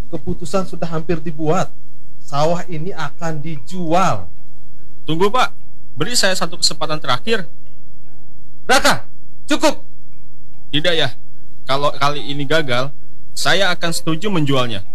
Keputusan sudah hampir dibuat. Sawah ini akan dijual. Tunggu Pak, beri saya satu kesempatan terakhir. Raka, cukup. Tidak ya, kalau kali ini gagal, saya akan setuju menjualnya.